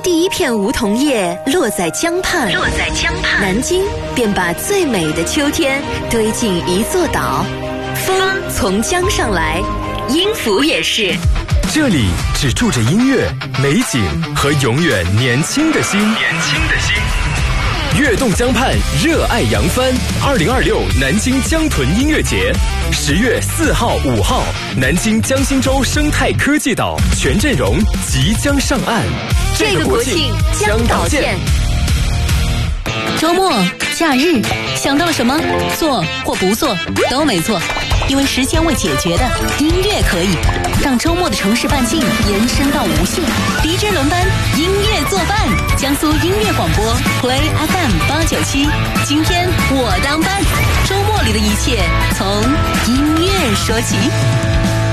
第一片梧桐叶落在江畔，南京便把最美的秋天堆进一座岛。风从江上来，音符也是。 这里只住着音乐、美景和永远年轻的心。跃动江畔，热爱扬帆。2026南京江豚音乐节，10月4号、5号，南京江心洲生态科技岛全阵容即将上岸。 这个国庆江岛见。 周末、假日，想到了什么？做或不做都没错，因为时间未解决的音乐可以让周末的城市半径延伸到无限。DJ 轮班，音乐作伴，江苏音乐广播 Play FM 897，今天我当班，周末里的一切从音乐说起。